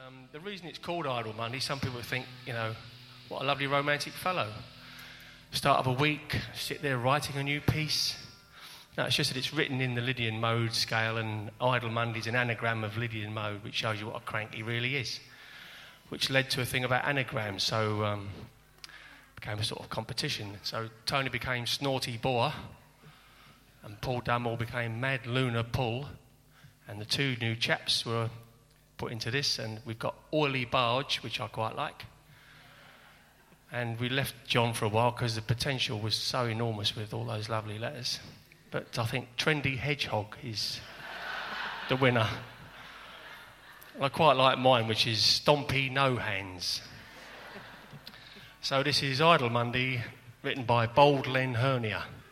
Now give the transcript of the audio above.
The reason it's called Idle Monday, some people think, what a lovely romantic fellow. Start of a week, sit there writing a new piece. No, it's just that it's written in the Lydian mode scale, and Idle Monday's an anagram of Lydian mode, which shows you what a crank he really is, which led to a thing about anagrams, so became a sort of competition. So Tony became Snorty Boar, and Paul Dunmore became Mad Lunar Pull, and the two new chaps were put into this, and we've got Oily Barge, which I quite like. And we left John for a while because the potential was so enormous with all those lovely letters. But I think Trendy Hedgehog is the winner. And I quite like mine, which is Stompy No Hands. So this is Idle Monday, written by Bold Len Hernia.